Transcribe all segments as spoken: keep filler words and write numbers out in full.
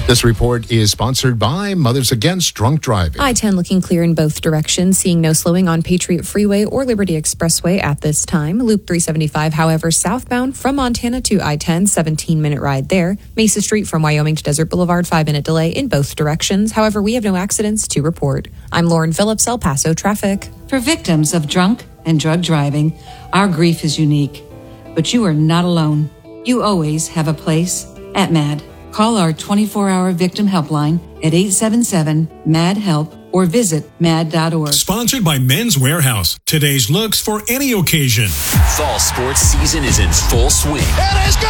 This report is sponsored by Mothers Against Drunk Driving. I ten looking clear in both directions, seeing no slowing on Patriot Freeway or Liberty Expressway at this time. Loop three seventy-five, however, southbound from Montana to I ten, seventeen-minute ride there. Mesa Street from Wyoming to Desert Boulevard, five-minute delay in both directions. However, we have no accidents to report. I'm Lauren Phillips, El Paso Traffic. For victims of drunk and drug driving, our grief is unique. But you are not alone. You always have a place at MAD. Call our twenty-four hour victim helpline at eight seven seven, M A D, HELP or visit mad dot org. Sponsored by Men's Warehouse. Today's looks for any occasion. Fall sports season is in full swing. It is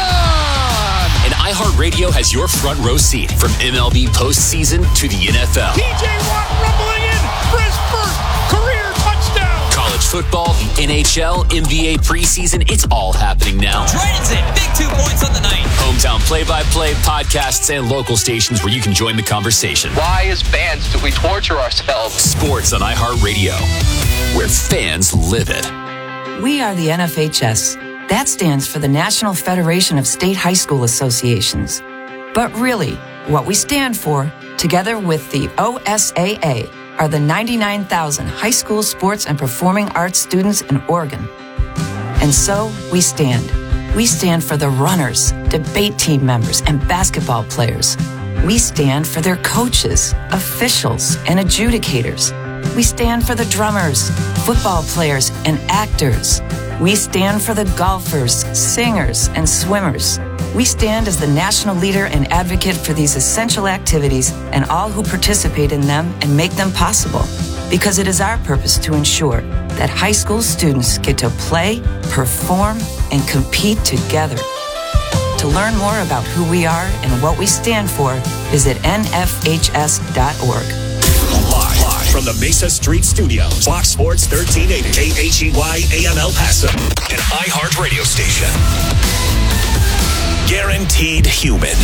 gone! And iHeartRadio has your front row seat from M L B postseason to the N F L. T J Watt rumbling in for his first career touchdown. College football, the N H L, N B A preseason, it's all happening now. Drayton's in, big two points on the night. Hometown play-by-play, podcasts, and local stations where you can join the conversation. Why, as fans, do we torture ourselves? Sports on iHeartRadio, where fans live it. We are the N F H S. That stands for the National Federation of State High School Associations. But really, what we stand for, together with the O S A A, are the ninety-nine thousand high school sports and performing arts students in Oregon. And so we stand. We stand for the runners, debate team members, and basketball players. We stand for their coaches, officials, and adjudicators. We stand for the drummers, football players, and actors. We stand for the golfers, singers, and swimmers. We stand as the national leader and advocate for these essential activities and all who participate in them and make them possible. Because it is our purpose to ensure that high school students get to play, perform, and compete together. To learn more about who we are and what we stand for, visit N F H S dot org. Live, live from the Mesa Street Studios, Fox Sports thirteen eighty, K H E Y A M El Paso, an iHeart radio station. Guaranteed human.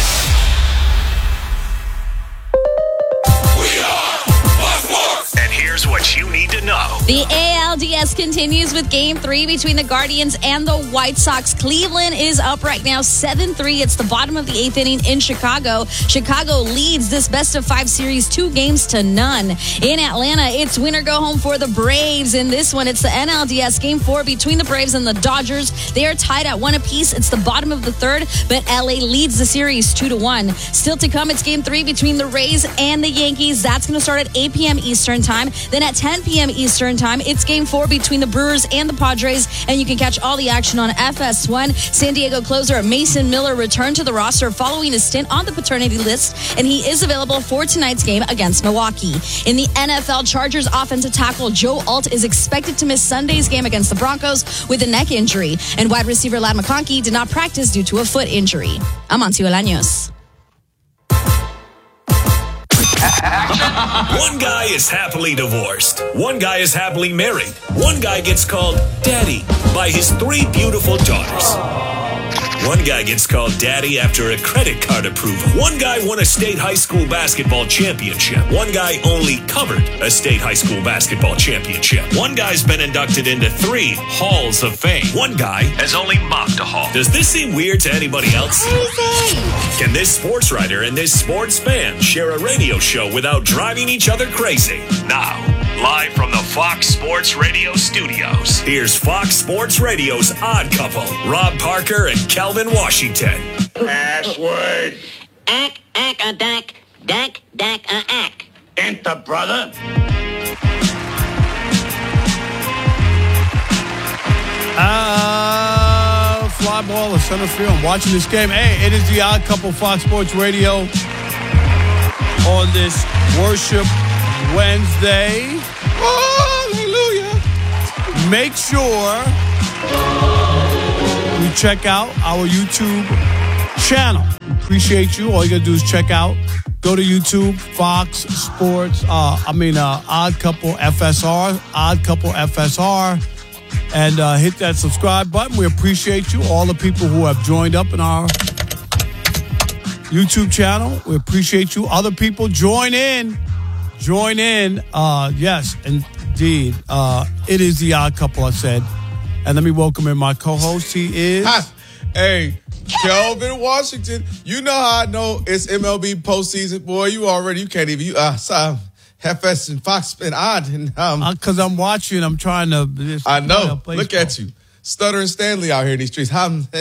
We are Fox Sports. And here's what you need to know. The A L D S continues with game three between the Guardians and the White Sox. Cleveland is up right now seven three. It's the bottom of the eighth inning in Chicago. Chicago leads this best of five series two games to none. In Atlanta, it's win or go home for the Braves. In this one, it's the N L D S game four between the Braves and the Dodgers. They are tied at one apiece. It's the bottom of the third, but L A leads the series two to one. Still to come, it's game three between the Rays and the Yankees. That's going to start at eight p.m. Eastern time. Then at ten p.m. Eastern time, it's game four between the Brewers and the Padres, and you can catch all the action on F S one. San Diego closer Mason Miller returned to the roster following a stint on the paternity list, and he is available for tonight's game against Milwaukee. In the N F L, Chargers offensive tackle Joe Alt is expected to miss Sunday's game against the Broncos with a neck injury, and wide receiver Ladd McConkey did not practice due to a foot injury. I'm Amancio Olaños. One guy is happily divorced. One guy is happily married. One guy gets called daddy by his three beautiful daughters. One guy gets called daddy after a credit card approval. One guy won a state high school basketball championship. One guy only covered a state high school basketball championship. One guy's been inducted into three halls of fame. One guy has only mocked a hall. Does this seem weird to anybody else? Can this sports writer and this sports fan share a radio show without driving each other crazy? Now, live from the Fox Sports Radio studios, here's Fox Sports Radio's odd couple, Rob Parker and Calvin Washington. Password. Ack, ack, a dack, dack, dack, a ack. Enter, brother. Uh, fly ball or center field. I'm watching this game. Hey, it is the odd couple, Fox Sports Radio, on this Worship Wednesday. Hallelujah. Make sure you check out our YouTube channel. Appreciate you. All you got to do is check out. Go to YouTube, Fox Sports, uh, I mean, uh, Odd Couple F S R, Odd Couple F S R, and uh, hit that subscribe button. We appreciate you, all the people who have joined up in our YouTube channel. We appreciate you. Other people, join in. Join in. Uh, yes, indeed. Uh, it is the Odd Couple, I said. And let me welcome in my co-host. He is... Hi. Hey, Kelvin Washington. You know how I know it's M L B postseason, boy. You already, you can't even, you, uh, so, F S and Fox and Odd. And, um, Because uh, I'm watching, I'm trying to. Just, I know. Look at you. Stuttering Stanley out here in these streets.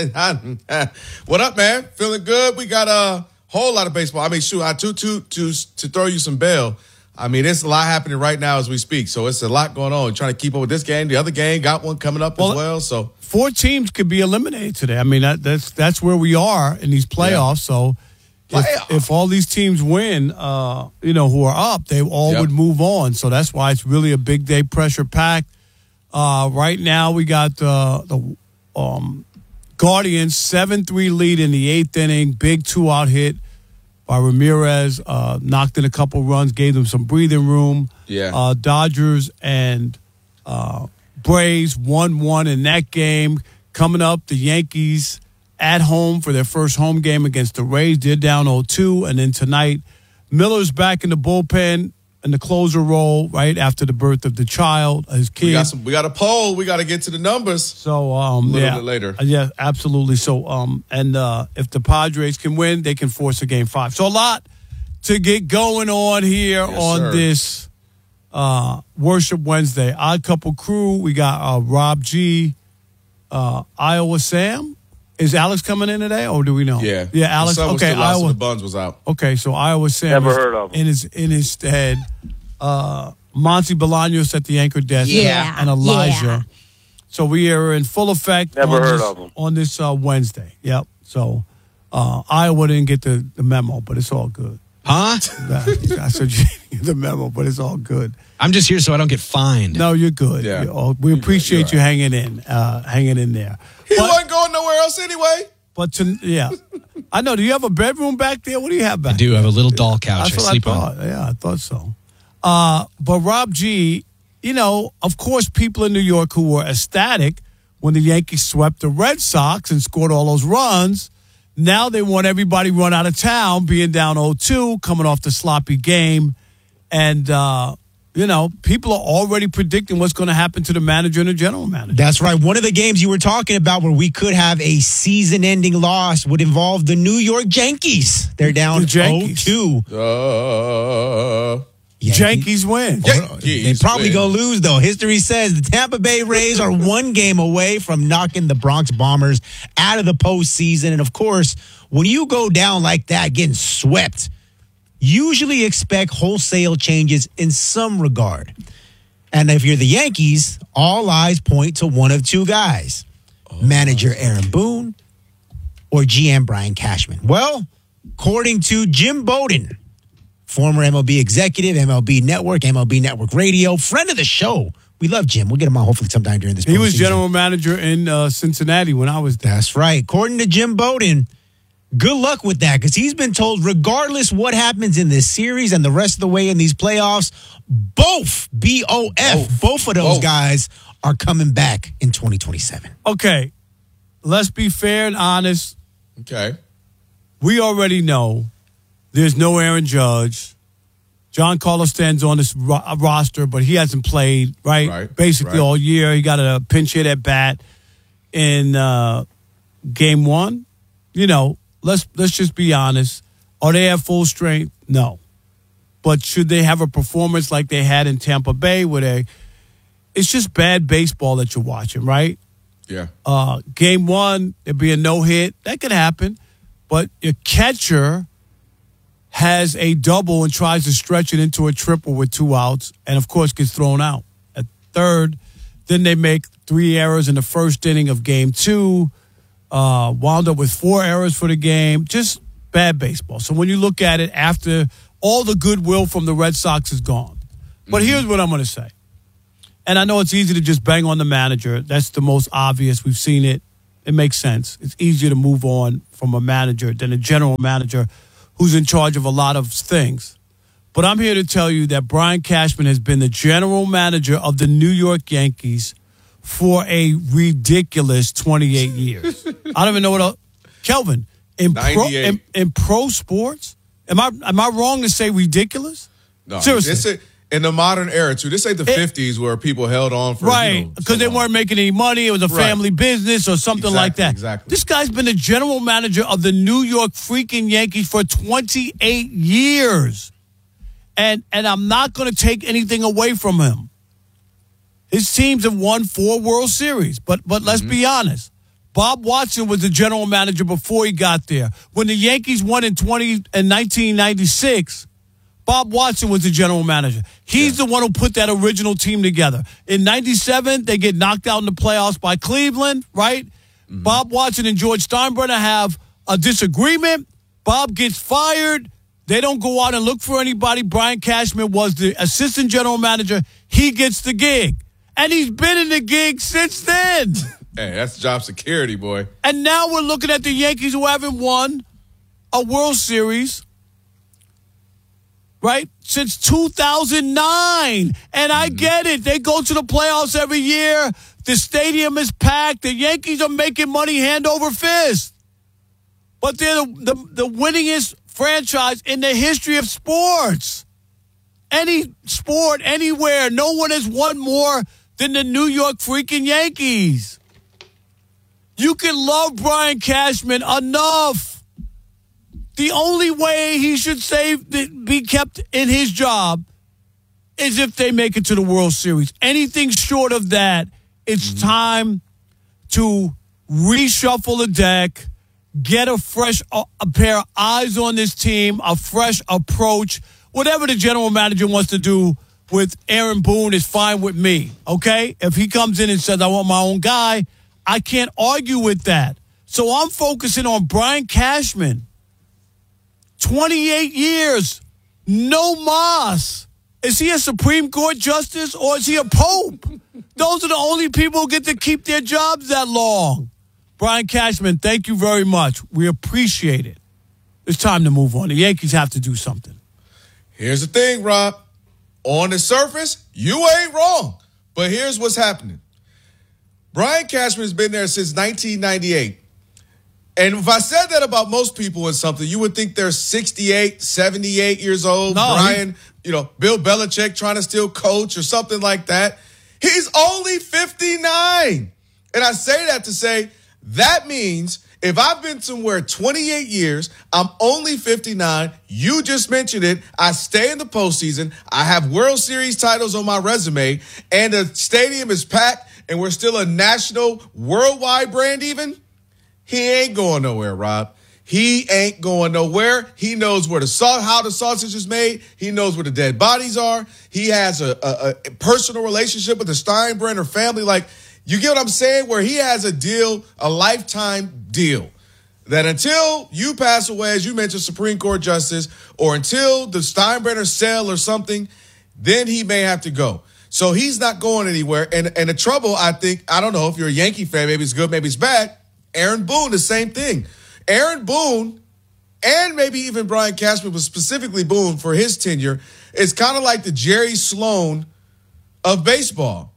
What up, man? Feeling good? We got a whole lot of baseball. I mean, shoot, I to, to, to, to throw you some bail. I mean, there's a lot happening right now as we speak. So it's a lot going on. Trying to keep up with this game. The other game got one coming up well, as well. So four teams could be eliminated today. I mean, that, that's that's where we are in these playoffs. Yeah. So if, if all these teams win, uh, you know, who are up, they all yep. would move on. So that's why it's really a big day, pressure packed. Uh, right now, we got uh, the um, Guardians seven three lead in the eighth inning. Big two out hit by Ramirez, uh, knocked in a couple runs, gave them some breathing room. Yeah. Uh, Dodgers and uh, Braves one one in that game. Coming up, the Yankees at home for their first home game against the Rays. They're down oh two. And then tonight, Miller's back in the bullpen in the closer role right after the birth of the child, his kid. We got, some, we got a poll. We got to get to the numbers. So, um, a little yeah, bit later. Yeah, absolutely. So, um, and uh, if the Padres can win, they can force a game five. So, a lot to get going on here yes, on sir. this uh, Worship Wednesday. Odd Couple crew. We got uh, Rob G, uh, Iowa Sam. Is Alex coming in today, or do we know? Yeah, yeah, Alex. The okay, Iowa. The Buns was out. Okay, so Iowa Sam. Never is heard of him. in his in his stead. Uh, Monty Bolaños at the anchor desk, yeah. and Elijah. Yeah. So we are in full effect. Never on heard this, of him. on this uh, Wednesday. Yep. So uh, Iowa didn't get the, the memo, but it's all good. Huh? I said you didn't get the memo, but it's all good. I'm just here so I don't get fined. No, you're good. Yeah. You're all, we appreciate right. you hanging in, uh, hanging in there. He but, wasn't going nowhere else anyway. But to, yeah, I know. Do you have a bedroom back there? What do you have back I do. there? I have a little doll couch. That's I what sleep I thought. on. Yeah, I thought so. Uh, but Rob G, you know, of course, people in New York who were ecstatic when the Yankees swept the Red Sox and scored all those runs, now they want everybody run out of town, being down oh two, coming off the sloppy game. And, uh, you know, people are already predicting what's going to happen to the manager and the general manager. That's right. One of the games you were talking about where we could have a season-ending loss would involve the New York Yankees. They're down oh two. Uh, Yankees win. Yankees they probably win. go lose, though. History says the Tampa Bay Rays are one game away from knocking the Bronx Bombers out of the postseason. And, of course, when you go down like that, getting swept, usually expect wholesale changes in some regard. And if you're the Yankees, all eyes point to one of two guys, oh, manager Aaron Boone or G M Brian Cashman. Well, according to Jim Bowden, former M L B executive, M L B Network, M L B Network Radio, friend of the show. We love Jim. We'll get him on hopefully sometime during this He was season. general manager in uh, Cincinnati when I was there. That's right. According to Jim Bowden, good luck with that, because he's been told regardless what happens in this series and the rest of the way in these playoffs, both, B O F, both, both of those both. guys are coming back in twenty twenty-seven. Okay, let's be fair and honest. Okay. We already know there's no Aaron Judge. John Carlos stands on this ro- roster, but he hasn't played, right? right Basically right. all year. He got a pinch hit at bat in uh, game one. You know, Let's let's just be honest. Are they at full strength? No. But should they have a performance like they had in Tampa Bay where they it's just bad baseball that you're watching, right? Yeah. Uh, game one, there'd be a no-hit. That could happen. But your catcher has a double and tries to stretch it into a triple with two outs and, of course, gets thrown out. At third, then they make three errors in the first inning of game two. Uh, wound up with four errors for the game. Just bad baseball. So when you look at it after all the goodwill from the Red Sox is gone. But mm-hmm. here's what I'm going to say. And I know it's easy to just bang on the manager. That's the most obvious. We've seen it. It makes sense. It's easier to move on from a manager than a general manager who's in charge of a lot of things. But I'm here to tell you that Brian Cashman has been the general manager of the New York Yankees for a ridiculous twenty-eight years. I don't even know what else. Kelvin, in pro, in, in pro sports, am I am I wrong to say ridiculous? No, seriously. It's a, in the modern era, too. This ain't the it, fifties where people held on for, right, because you know, so they weren't making any money. It was a family right. business or something exactly, like that. Exactly. This guy's been the general manager of the New York freaking Yankees for twenty-eight years. And, and I'm not going to take anything away from him. His teams have won four World Series. But, but let's mm-hmm. be honest. Bob Watson was the general manager before he got there. When the Yankees won in twenty in nineteen ninety-six, Bob Watson was the general manager. He's yeah. the one who put that original team together. In ninety-seven, they get knocked out in the playoffs by Cleveland, right? Mm-hmm. Bob Watson and George Steinbrenner have a disagreement. Bob gets fired. They don't go out and look for anybody. Brian Cashman was the assistant general manager. He gets the gig. And he's been in the gig since then. Hey, that's job security, boy. And now we're looking at the Yankees who haven't won a World Series, right, since two thousand nine. And I get it. They go to the playoffs every year. The stadium is packed. The Yankees are making money hand over fist. But they're the, the, the winningest franchise in the history of sports. Any sport, anywhere, no one has won more than the New York freaking Yankees. You can love Brian Cashman enough. The only way he should save, be kept in his job is if they make it to the World Series. Anything short of that, it's mm-hmm. time to reshuffle the deck, get a fresh a, a pair of eyes on this team, a fresh approach. Whatever the general manager wants to do with Aaron Boone is fine with me, okay? If he comes in and says, I want my own guy, I can't argue with that. So I'm focusing on Brian Cashman. twenty-eight years, no mas. Is he a Supreme Court justice or is he a pope? Those are the only people who get to keep their jobs that long. Brian Cashman, thank you very much. We appreciate it. It's time to move on. The Yankees have to do something. Here's the thing, Rob. On the surface, you ain't wrong. But here's what's happening. Brian Cashman has been there since nineteen ninety-eight. And if I said that about most people in something, you would think they're sixty-eight, seventy-eight years old. No, Brian, he, you know, Bill Belichick trying to still coach or something like that. He's only fifty-nine. And I say that to say that means if I've been somewhere twenty-eight years, I'm only fifty-nine. You just mentioned it. I stay in the postseason. I have World Series titles on my resume, and the stadium is packed, and we're still a national, worldwide brand even. He ain't going nowhere, Rob. He ain't going nowhere. He knows where the sa- how the sausage is made. He knows where the dead bodies are. He has a, a, a personal relationship with the Steinbrenner family. Like, you get what I'm saying? Where he has a deal, a lifetime deal, that until you pass away, as you mentioned, Supreme Court justice, or until the Steinbrenner sell or something, then he may have to go. So he's not going anywhere. And, and the trouble, I think, I don't know if you're a Yankee fan, maybe it's good, maybe it's bad. Aaron Boone, the same thing. Aaron Boone, and maybe even Brian Cashman, but specifically Boone for his tenure, is kind of like the Jerry Sloan of baseball.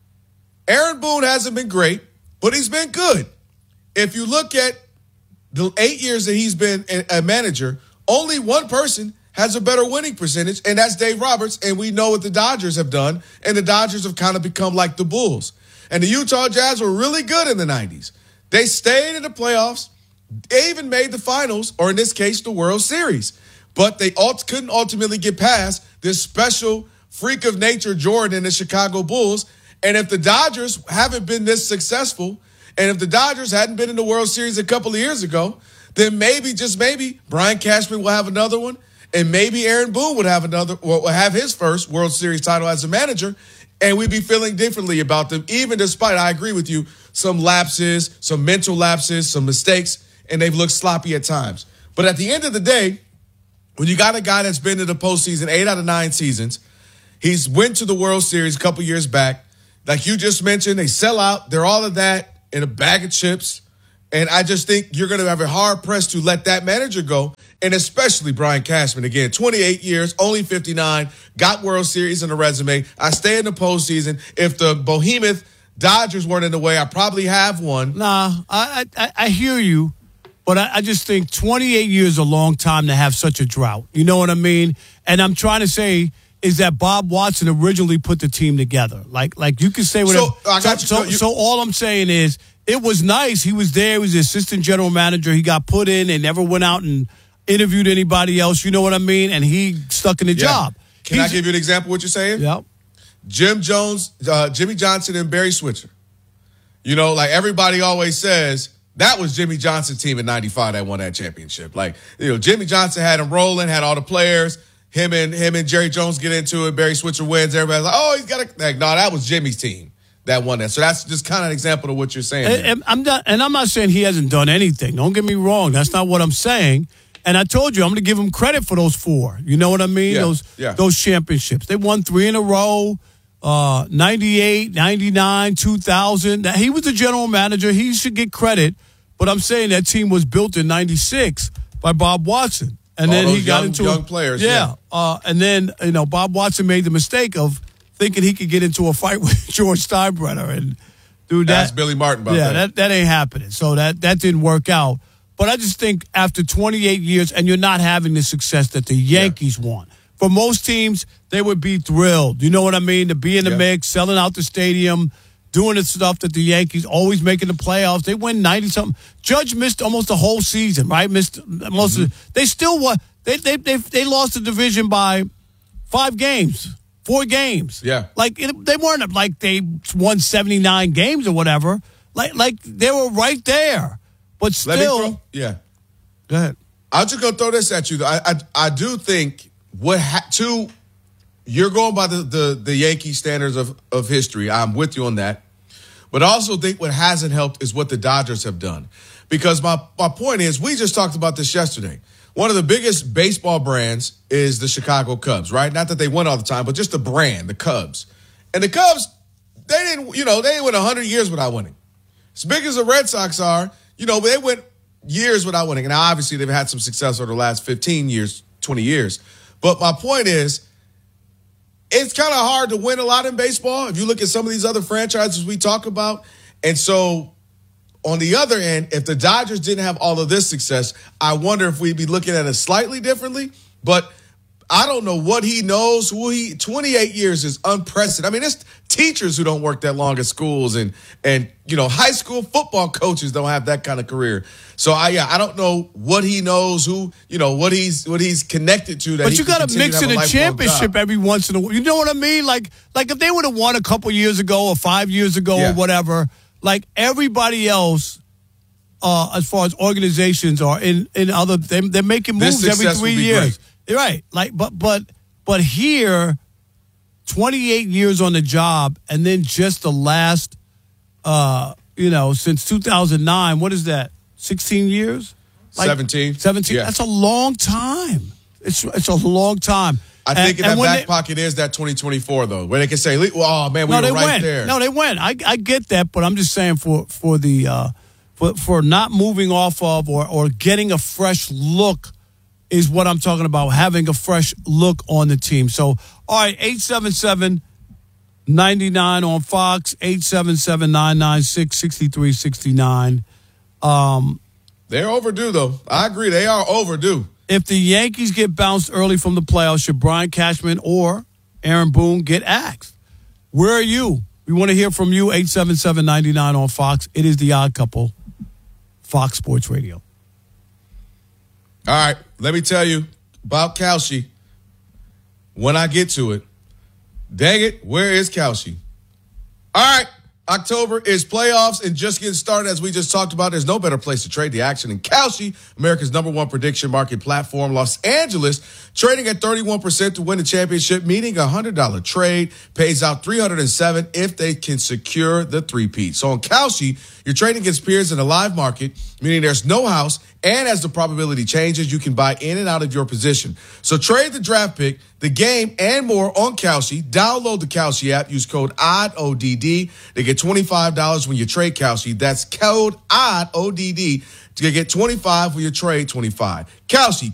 Aaron Boone hasn't been great, but he's been good. If you look at the eight years that he's been a manager, only one person has a better winning percentage, and that's Dave Roberts, and we know what the Dodgers have done, and the Dodgers have kind of become like the Bulls. And the Utah Jazz were really good in the nineties. They stayed in the playoffs. They even made the finals, or in this case, the World Series. But they ult- couldn't ultimately get past this special freak of nature Jordan and the Chicago Bulls. And if the Dodgers haven't been this successful, and if the Dodgers hadn't been in the World Series a couple of years ago, then maybe, just maybe, Brian Cashman will have another one, and maybe Aaron Boone would have another, will have his first World Series title as a manager, and we'd be feeling differently about them, even despite, I agree with you, some lapses, some mental lapses, some mistakes, and they've looked sloppy at times. But at the end of the day, when you got a guy that's been to the postseason eight out of nine seasons, he's went to the World Series a couple years back. Like you just mentioned, they sell out. They're all of that in a bag of chips. And I just think you're going to have a hard press to let that manager go, and especially Brian Cashman. Again, twenty-eight years, only fifty-nine, got World Series in the resume. I stay in the postseason. If the behemoth Dodgers weren't in the way, I probably have one. Nah, I I, I hear you, but I, I just think twenty-eight years is a long time to have such a drought. You know what I mean? And I'm trying to say is that Bob Watson originally put the team together. Like, like you can say whatever. So, I got you. so, So you- so all I'm saying is it was nice. He was there. He was the assistant general manager. He got put in. They never went out and interviewed anybody else. You know what I mean? And he stuck in the Yeah. job. Can He's- I give you an example of what you're saying? Yep. Jim Jones, uh, Jimmy Johnson, and Barry Switzer. You know, like everybody always says, that was Jimmy Johnson's team in ninety-five that won that championship. Like, you know, Jimmy Johnson had him rolling, had all the players. Him and him and Jerry Jones get into it. Barry Switzer wins. Everybody's like, oh, he's got a like, no, that was Jimmy's team that won that. So that's just kind of an example of what you're saying. And, and I'm not, and I'm not saying he hasn't done anything. Don't get me wrong. That's not what I'm saying. And I told you, I'm going to give him credit for those four. You know what I mean? Yeah, those yeah. those championships. They won three in a row. Uh, ninety-eight, ninety-nine, two thousand. Now, he was the general manager. He should get credit. But I'm saying that team was built in ninety-six by Bob Watson. And All then he those got young- into young a, players, Yeah. yeah. Uh, and then, you know, Bob Watson made the mistake of thinking he could get into a fight with George Steinbrenner. And, dude, that. Ask Billy Martin about yeah, that. that. that ain't happening. So that, that didn't work out. But I just think after twenty-eight years, and you're not having the success that the Yankees want. For most teams, they would be thrilled. You know what I mean? To be in the Yeah. mix, selling out the stadium, doing the stuff that the Yankees always making the playoffs. They win ninety-something. Judge missed almost the whole season, right? Missed most Mm-hmm. of the, They still won. They, they, they, they lost the division by five games, four games. Yeah. Like, it, they weren't like they won seventy-nine games or whatever. Like, like they were right there. But Let me still. throw, yeah. Go ahead. I'm just gonna throw this at you. Though. I, I I do think what ha- two you're going by the, the the Yankee standards of of history. I'm with you on that, but I also think what hasn't helped is what the Dodgers have done. Because my my point is, we just talked about this yesterday. One of the biggest baseball brands is the Chicago Cubs, right? Not that they win all the time, but just the brand, the Cubs. And the Cubs, they didn't, you know, they didn't win one hundred years without winning. As big as the Red Sox are, you know, they went years without winning. And now, obviously, they've had some success over the last fifteen years, twenty years. But my point is, it's kind of hard to win a lot in baseball if you look at some of these other franchises we talk about. And so, on the other end, if the Dodgers didn't have all of this success, I wonder if we'd be looking at it slightly differently. But I don't know what he knows. Who he twenty-eight years is unprecedented. I mean, there's teachers who don't work that long at schools, and and you know, high school football coaches don't have that kind of career. So I yeah, I don't know what he knows, who you know, what he's what he's connected to. That But he you can got to continue mix have in a a lifelong championship job. every once in a while. You know what I mean? Like, like if they would have won a couple years ago or five years ago Yeah. or whatever, like everybody else, uh, as far as organizations are in in other, they, they're making This moves every success three will be years. Right? Like, but but but here, twenty-eight years on the job, and then just the last, uh, you know, since two thousand nine. What is that? Sixteen years? Like, seventeen. Seventeen. Yeah. That's a long time. It's it's a long time. I And- think in and that when back they- pocket is that twenty twenty-four, though, where they can say, well, oh, man, we no, were they right went. there. No, they went. I I get that, but I'm just saying for for the uh, for for not moving off of or or getting a fresh look is what I'm talking about. Having a fresh look on the team. So, all right, eight seven seven, nine nine on Fox, eight seven seven, nine nine six, six three six nine. Um, They're overdue, though. I agree. They are overdue. If the Yankees get bounced early from the playoffs, should Brian Cashman or Aaron Boone get axed? Where are you? We want to hear from you, eight seven seven, nine nine on Fox. It is The Odd Couple, Fox Sports Radio. All right, let me tell you about Kalshi when I get to it. Dang it, where is Kalshi? All right, October is playoffs and just getting started. As we just talked about, there's no better place to trade the action than Kalshi, America's number one prediction market platform. Los Angeles trading at thirty-one percent to win the championship, meaning a one hundred dollars trade pays out three hundred seven dollars if they can secure the three-peat. So on Kalshi, you're trading against peers in a live market, meaning there's no house, and as the probability changes, you can buy in and out of your position. So trade the draft pick, the game, and more on Kalshi. Download the Kalshi app. Use code O D D, O D D. They get twenty-five dollars when you trade Kalshi. That's code O D D, O D D, to get twenty-five dollars when you trade twenty-five. Kalshi,